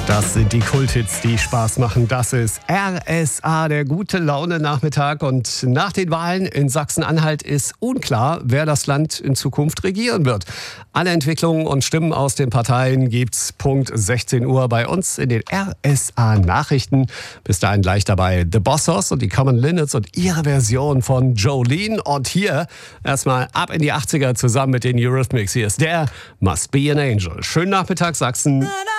Das sind die Kulthits, die Spaß machen. Das ist RSA, der gute Laune-Nachmittag. Und nach den Wahlen in Sachsen-Anhalt ist unklar, wer das Land in Zukunft regieren wird. Alle Entwicklungen und Stimmen aus den Parteien gibt's Punkt 16 Uhr bei uns in den RSA-Nachrichten. Bis dahin gleich dabei The Bossos und die Common Linnets und ihre Version von Jolene. Und hier erstmal ab in die 80er zusammen mit den Eurythmics. Hier ist der Must Be an Angel. Schönen Nachmittag, Sachsen.